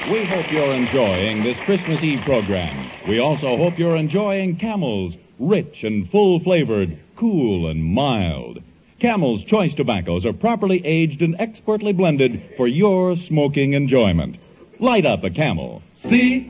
We hope you're enjoying this Christmas Eve program. We also hope you're enjoying Camel's, rich and full-flavored, cool and mild. Camel's choice tobaccos are properly aged and expertly blended for your smoking enjoyment. Light up a Camel. See?